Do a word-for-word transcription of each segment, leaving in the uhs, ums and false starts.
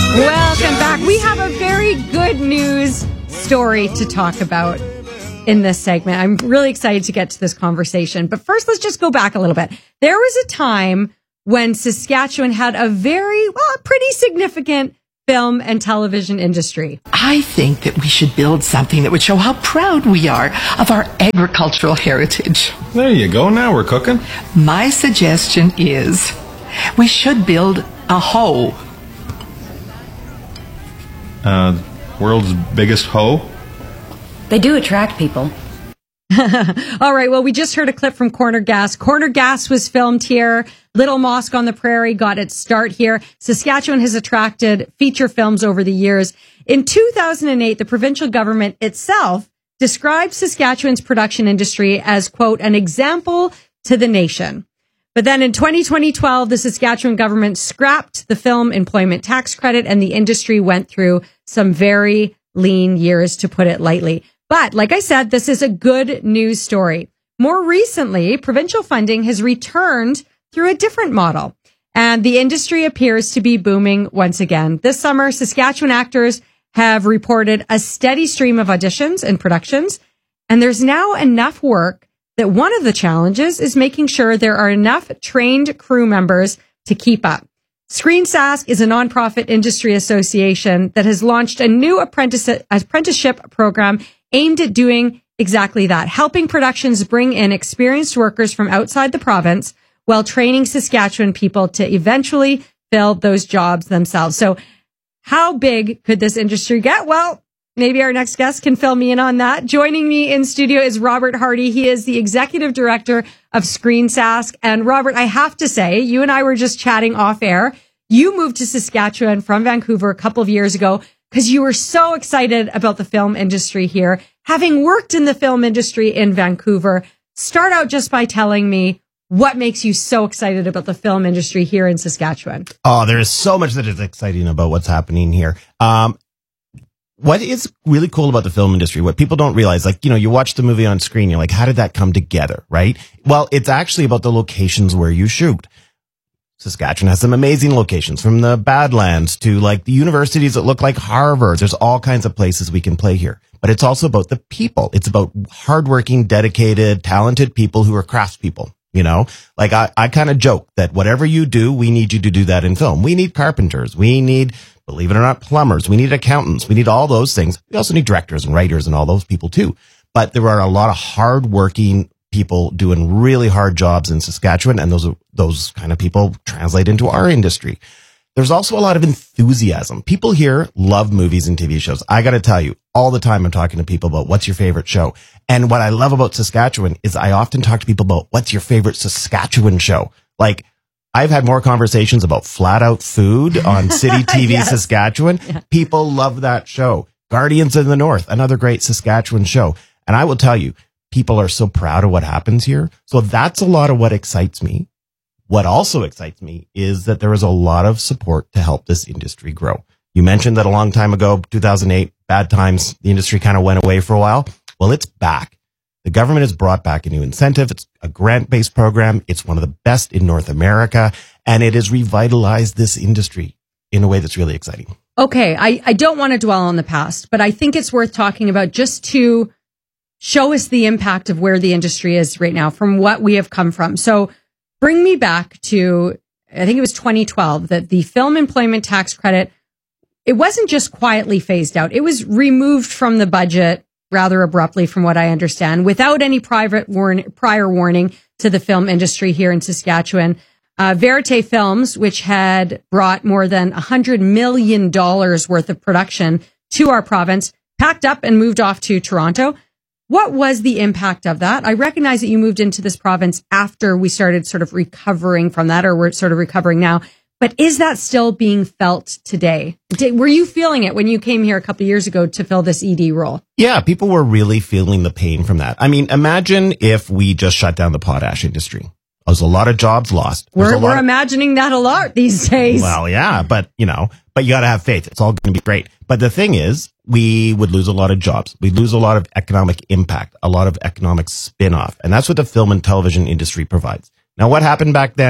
Welcome back. We have a very good news story to talk about in this segment. I'm really excited to get to this conversation. But first, let's just go back a little bit. There was a time when Saskatchewan had a very, well, a pretty significant film and television industry. I think that we should build something that would show how proud we are of our agricultural heritage. There you go. Now we're cooking. My suggestion is we should build a hoe. Uh, world's biggest hoe? They do attract people. All right. Well, we just heard a clip from Corner Gas. Corner Gas was filmed here. Little Mosque on the Prairie got its start here. Saskatchewan has attracted feature films over the years. In two thousand eight, the provincial government itself described Saskatchewan's production industry as, quote, an example to the nation. But then in twenty twelve, the Saskatchewan government scrapped the film employment tax credit and the industry went through some very lean years, to put it lightly. But like I said, this is a good news story. More recently, provincial funding has returned through a different model, and the industry appears to be booming once again. This summer, Saskatchewan actors have reported a steady stream of auditions and productions, and there's now enough work that one of the challenges is making sure there are enough trained crew members to keep up. Screen Sask is a nonprofit industry association that has launched a new apprentice apprenticeship program aimed at doing exactly that, helping productions bring in experienced workers from outside the province while training Saskatchewan people to eventually fill those jobs themselves. So how big could this industry get? Well, maybe our next guest can fill me in on that. Joining me in studio is Robert Hardy. He is the executive director of Screen Sask. And Robert, I have to say, you and I were just chatting off air. You moved to Saskatchewan from Vancouver a couple of years ago because you were so excited about the film industry here. Having worked in the film industry in Vancouver, start out just by telling me what makes you so excited about the film industry here in Saskatchewan. Oh, there is so much that is exciting about what's happening here. Um, What is really cool about the film industry, what people don't realize, like, you know, you watch the movie on screen, you're like, how did that come together, right? Well, it's actually about the locations where you shoot. Saskatchewan has some amazing locations, from the Badlands to like the universities that look like Harvard. There's all kinds of places we can play here. But it's also about the people. It's about hardworking, dedicated, talented people who are craftspeople. You know, like I, I kind of joke that whatever you do, we need you to do that in film. We need carpenters. We need, believe it or not, plumbers. We need accountants. We need all those things. We also need directors and writers and all those people too. But there are a lot of hardworking people doing really hard jobs in Saskatchewan, and those those kind of people translate into our industry. There's also a lot of enthusiasm. People here love movies and T V shows. I got to tell you, all the time I'm talking to people about what's your favorite show. And what I love about Saskatchewan is I often talk to people about what's your favorite Saskatchewan show. Like, I've had more conversations about Flat Out Food on City T V yes. Saskatchewan. Yeah. People love that show. Guardians of the North, another great Saskatchewan show. And I will tell you, people are so proud of what happens here. So that's a lot of what excites me. What also excites me is that there is a lot of support to help this industry grow. You mentioned that a long time ago, two thousand eight, bad times, the industry kind of went away for a while. Well, it's back. The government has brought back a new incentive. It's a grant-based program. It's one of the best in North America, and it has revitalized this industry in a way that's really exciting. Okay, I, I don't want to dwell on the past, but I think it's worth talking about just to show us the impact of where the industry is right now from what we have come from. So bring me back to, I think it was twenty twelve, that the film employment tax credit, it wasn't just quietly phased out. It was removed from the budget rather abruptly, from what I understand, without any private warn- prior warning to the film industry here in Saskatchewan. Uh, Verite Films, which had brought more than one hundred million dollars worth of production to our province, packed up and moved off to Toronto. What was the impact of that? I recognize that you moved into this province after we started sort of recovering from that, or we're sort of recovering now. But is that still being felt today? Did, were you feeling it when you came here a couple of years ago to fill this E D role? Yeah, people were really feeling the pain from that. I mean, imagine if we just shut down the potash industry. There's a lot of jobs lost. We're, we're of, imagining that a lot these days. Well, yeah, but, you know, but you got to have faith. It's all going to be great. But the thing is, we would lose a lot of jobs. We'd lose a lot of economic impact, a lot of economic spin-off. And that's what the film and television industry provides. Now, what happened back then?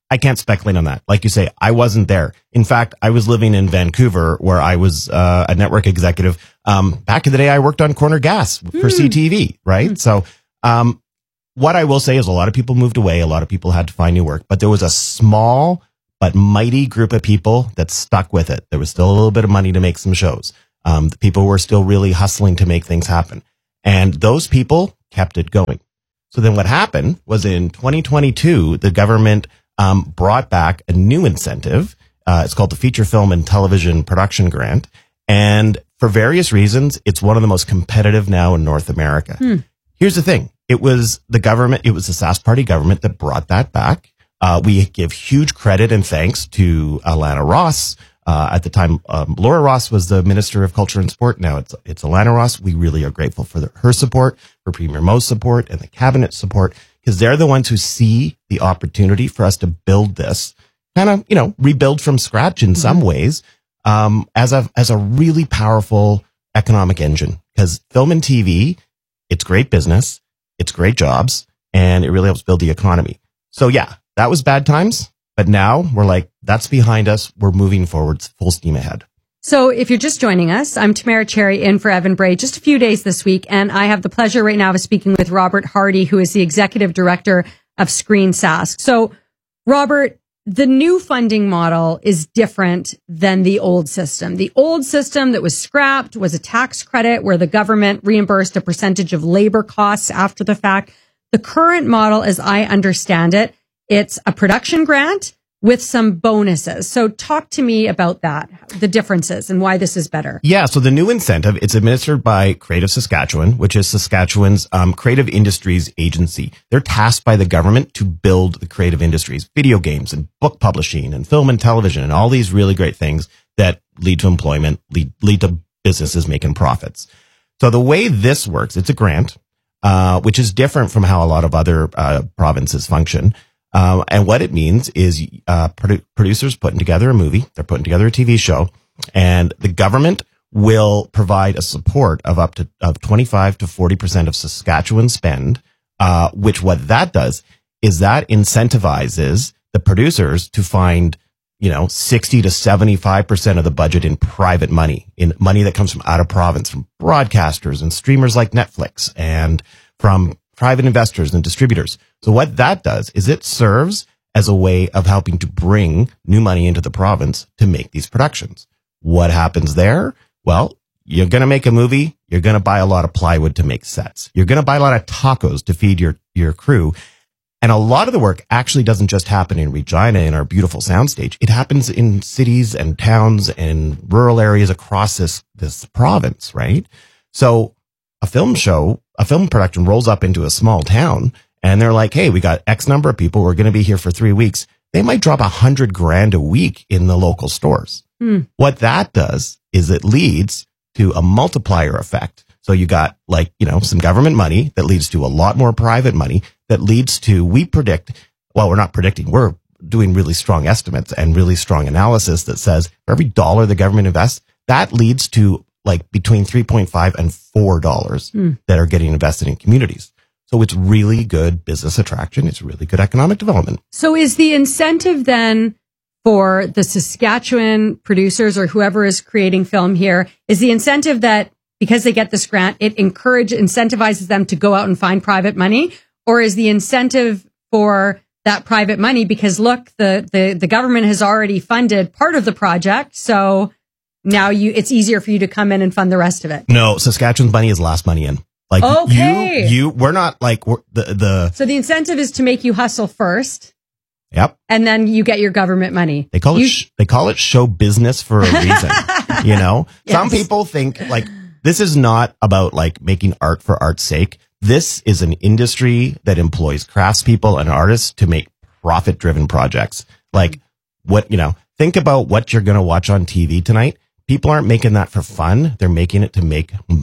I can't speculate on that. Like you say, I wasn't there. In fact, I was living in Vancouver where I was uh, a network executive. Um, back in the day, I worked on Corner Gas for mm. C T V, right? Mm. So um, what I will say is a lot of people moved away. A lot of people had to find new work, but there was a small but mighty group of people that stuck with it. There was still a little bit of money to make some shows. Um, the people were still really hustling to make things happen. And those people kept it going. So then what happened was in twenty twenty-two, the government Um, brought back a new incentive. Uh, it's called the Feature Film and Television Production Grant. And for various reasons, it's one of the most competitive now in North America. Hmm. Here's the thing. It was the government, it was the Sask Party government that brought that back. Uh, we give huge credit and thanks to Alana Ross. Uh, at the time, um, Laura Ross was the Minister of Culture and Sport. Now it's, it's Alana Ross. We really are grateful for the, her support, for Premier Mo's support and the cabinet support, because they're the ones who see the opportunity for us to build this kind of, you know, rebuild from scratch in mm-hmm. some ways, um, as a, as a really powerful economic engine. Because film and T V, it's great business, it's great jobs, and it really helps build the economy. So yeah, that was bad times, but now we're like, that's behind us. We're moving forward full steam ahead. So if you're just joining us, I'm Tamara Cherry in for Evan Bray just a few days this week. And I have the pleasure right now of speaking with Robert Hardy, who is the executive director of Screen Sask. So Robert, the new funding model is different than the old system. The old system that was scrapped was a tax credit where the government reimbursed a percentage of labor costs after the fact. The current model, as I understand it, it's a production grant with some bonuses. So talk to me about that, the differences and why this is better. Yeah. So the new incentive, it's administered by Creative Saskatchewan, which is Saskatchewan's um, creative industries agency. They're tasked by the government to build the creative industries, video games and book publishing and film and television and all these really great things that lead to employment, lead, lead to businesses making profits. So the way this works, it's a grant, uh, which is different from how a lot of other uh, provinces function. Um, and what it means is, uh, produ- producers putting together a movie, they're putting together a T V show, and the government will provide a support of up to, of twenty-five to forty percent of Saskatchewan spend, uh, which what that does is that incentivizes the producers to find, you know, sixty to seventy-five percent of the budget in private money, in money that comes from out of province, from broadcasters and streamers like Netflix and from private investors and distributors. So what that does is it serves as a way of helping to bring new money into the province to make these productions. What happens there? Well, you're going to make a movie. You're going to buy a lot of plywood to make sets. You're going to buy a lot of tacos to feed your, your crew. And a lot of the work actually doesn't just happen in Regina in our beautiful soundstage. It happens in cities and towns and rural areas across this, this province, right? So a film show, a film production rolls up into a small town and they're like, hey, we got X number of people. We're going to be here for three weeks. They might drop a hundred grand a week in the local stores. Mm. What that does is it leads to a multiplier effect. So you got like, you know, some government money that leads to a lot more private money that leads to, we predict, well, we're not predicting, we're doing really strong estimates and really strong analysis that says for every dollar the government invests, that leads to like between three point five and four dollars mm. that are getting invested in communities. So it's really good business attraction. It's really good economic development. So is the incentive then for the Saskatchewan producers or whoever is creating film here, is the incentive that because they get this grant, it encourage, incentivizes them to go out and find private money? Or is the incentive for that private money because look, the, the, the government has already funded part of the project. So now you, it's easier for you to come in and fund the rest of it. No, Saskatchewan's money is last money in. Like okay. you, you, we're not like we're, the, the. So the incentive is to make you hustle first. Yep. And then you get your government money. They call you, it, sh- they call it show business for a reason. You know, yes. Some people think like this is not about like making art for art's sake. This is an industry that employs craftspeople and artists to make profit driven projects. Like what, you know, think about what you're going to watch on T V tonight. People aren't making that for fun. They're making it to make money.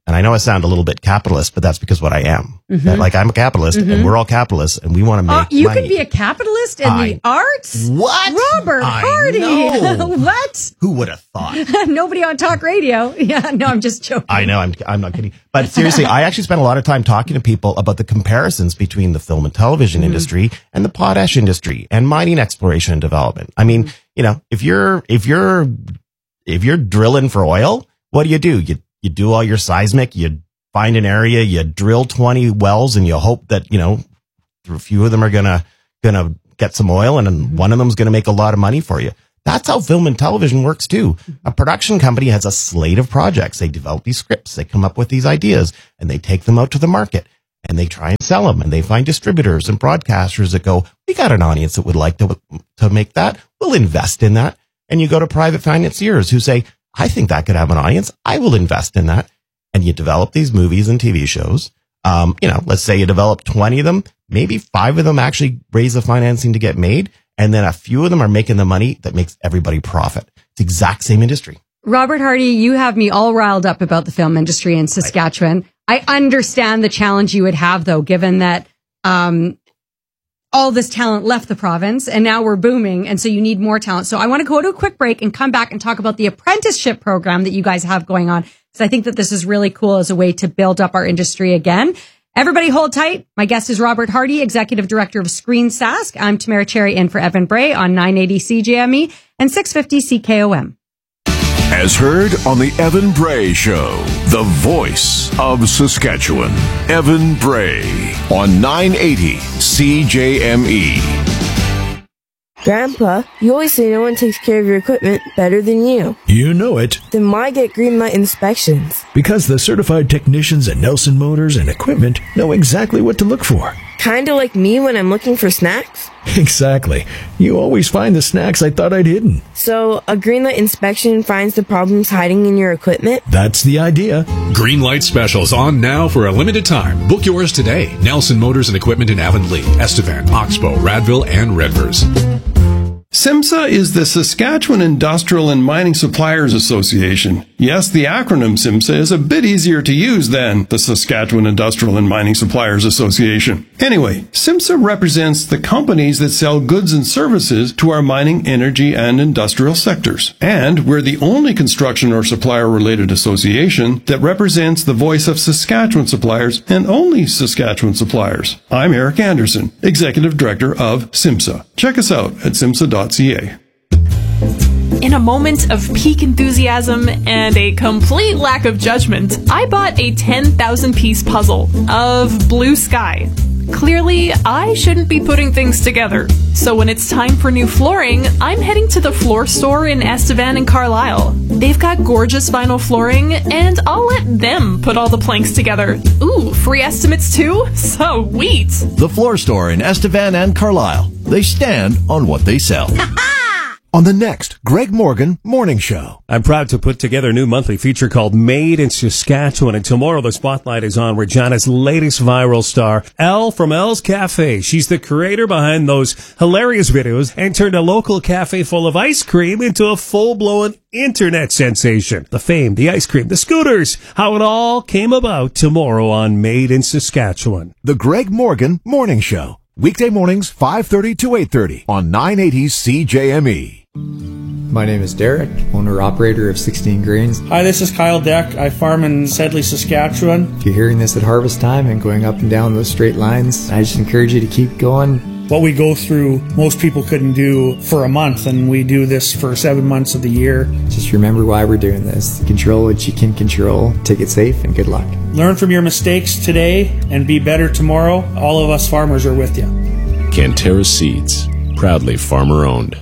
And I know I sound a little bit capitalist, but that's because what I am. Mm-hmm. That, like I'm a capitalist, Mm-hmm. and we're all capitalists, and we want to make Oh, you money. could be a capitalist in I- the arts? What? Robert I Hardy. know. What? Who would have thought? Nobody on talk radio. Yeah, no, I'm just joking. I know, I'm I'm not kidding. But seriously, I actually spent a lot of time talking to people about the comparisons between the film and television Mm-hmm. industry and the potash industry and mining exploration and development. I mean, you know, if you're if you're if you're drilling for oil, what do you do? You you do all your seismic, you find an area, you drill twenty wells, and you hope that, you know, a few of them are gonna gonna get some oil, and then one of them's gonna make a lot of money for you. That's how film and television works too. A production company has a slate of projects. They develop these scripts, they come up with these ideas, and they take them out to the market, and they try and sell them, and they find distributors and broadcasters that go, we got an audience that would like to to make that. We'll invest in that. And you go to private financiers who say, I think that could have an audience. I will invest in that. And you develop these movies and T V shows. Um, you know, let's say you develop twenty of them, maybe five of them actually raise the financing to get made. And then a few of them are making the money that makes everybody profit. It's the exact same industry. Robert Hardy, you have me all riled up about the film industry in Saskatchewan. I understand the challenge you would have, though, given that um, all this talent left the province and now we're booming. And so you need more talent. So I want to go to a quick break and come back and talk about the apprenticeship program that you guys have going on, because I think that this is really cool as a way to build up our industry again. Everybody hold tight. My guest is Robert Hardy, Executive Director of Screen Sask. I'm Tamara Cherry in for Evan Bray on nine eighty C J M E and six fifty C K O M. As heard on the Evan Bray Show, the voice of Saskatchewan, Evan Bray on nine eighty C J M E. Grandpa, you always say no one takes care of your equipment better than you. You know it. Then why get Greenlight inspections? Because the certified technicians at Nelson Motors and Equipment know exactly what to look for. Kinda like me when I'm looking for snacks? Exactly. You always find the snacks I thought I'd hidden. So, a Greenlight inspection finds the problems hiding in your equipment? That's the idea. Greenlight specials on now for a limited time. Book yours today. Nelson Motors and Equipment in Avonlea, Estevan, Oxbow, Radville, and Redvers. SIMSA is the Saskatchewan Industrial and Mining Suppliers Association. Yes, the acronym SIMSA is a bit easier to use than the Saskatchewan Industrial and Mining Suppliers Association. Anyway, SIMSA represents the companies that sell goods and services to our mining, energy, and industrial sectors. And we're the only construction or supplier-related association that represents the voice of Saskatchewan suppliers and only Saskatchewan suppliers. I'm Eric Anderson, Executive Director of SIMSA. Check us out at simsa dot c a. In a moment of peak enthusiasm and a complete lack of judgment, I bought a ten thousand piece puzzle of blue sky. Clearly, I shouldn't be putting things together. So when it's time for new flooring, I'm heading to the floor store in Estevan and Carlisle. They've got gorgeous vinyl flooring, and I'll let them put all the planks together. Ooh, free estimates too? Sweet! The floor store in Estevan and Carlisle. They stand on what they sell. On the next Greg Morgan Morning Show. I'm proud to put together a new monthly feature called Made in Saskatchewan, and tomorrow the spotlight is on Regina's latest viral star, Elle from Elle's Cafe. She's the creator behind those hilarious videos and turned a local cafe full of ice cream into a full-blown internet sensation. The fame, the ice cream, the scooters, how it all came about tomorrow on Made in Saskatchewan. The Greg Morgan Morning Show. Weekday mornings, five thirty to eight thirty on nine eighty C J M E. My name is Derek, owner-operator of sixteen Grains. Hi, this is Kyle Deck. I farm in Sedley, Saskatchewan. If you're hearing this at harvest time and going up and down those straight lines, I just encourage you to keep going. What we go through, most people couldn't do for a month, and we do this for seven months of the year. Just remember why we're doing this. Control what you can control. Take it safe, and good luck. Learn from your mistakes today and be better tomorrow. All of us farmers are with you. Canterra Seeds, proudly farmer-owned.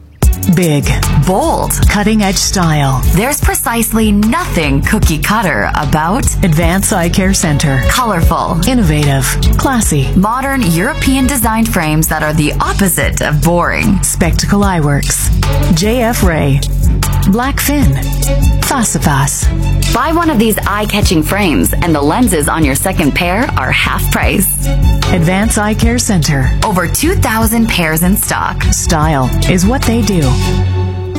Big, bold, cutting-edge style. There's precisely nothing cookie-cutter about Advance Eye Care Center. Colorful, innovative, classy, modern European-designed frames that are the opposite of boring. Spectacle Eyeworks, J F Ray, Blackfin, Fasifas. Buy one of these eye-catching frames, and the lenses on your second pair are half price. Advance Eye Care Center. Over two thousand pairs in stock. Style is what they do.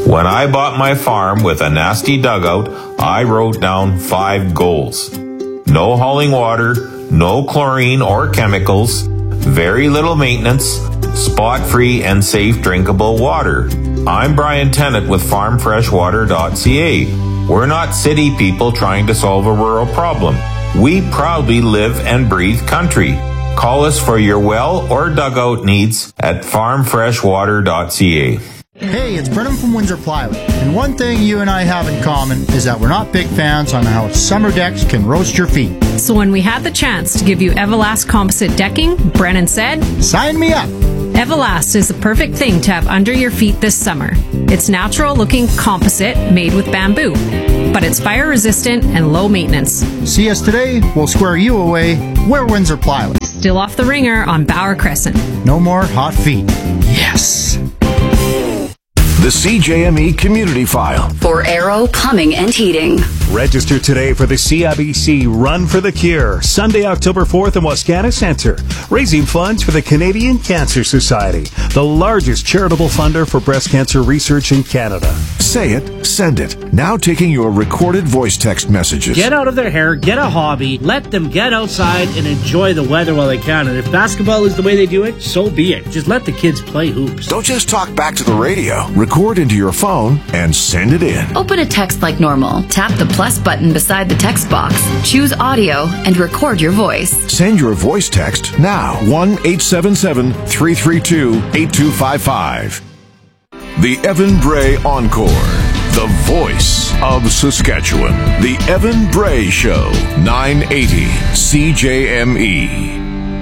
When I bought my farm with a nasty dugout, I wrote down five goals. No hauling water, no chlorine or chemicals, very little maintenance, spot-free and safe drinkable water. I'm Brian Tennant with farm fresh water dot c a. We're not city people trying to solve a rural problem. We proudly live and breathe country. Call us for your well or dugout needs at farm fresh water dot c a. Hey, it's Brennan from Windsor Plywood, and one thing you and I have in common is that we're not big fans on how summer decks can roast your feet. So when we had the chance to give you Everlast composite decking, Brennan said, "Sign me up!" Everlast is the perfect thing to have under your feet this summer. It's natural-looking composite made with bamboo, but it's fire-resistant and low maintenance. See us today, we'll square you away. We're Windsor Plywood. Still off the ringer on Bauer Crescent. No more hot feet. Yes! The C J M E Community File. For Arrow Plumbing and Heating. Register today for the C I B C Run for the Cure, Sunday, October fourth in Wascana Center, raising funds for the Canadian Cancer Society, the largest charitable funder for breast cancer research in Canada. Say it, send it. Now taking your recorded voice text messages. Get out of their hair, get a hobby, let them get outside and enjoy the weather while they can. And if basketball is the way they do it, so be it. Just let the kids play hoops. Don't just talk back to the radio. Record into your phone and send it in. Open a text like normal. Tap the plus button beside the text box. Choose audio and record your voice. Send your voice text now. one eight seven seven, three three two, eight two five five. The Evan Bray Encore. The voice of Saskatchewan. The Evan Bray Show. nine eighty C J M E.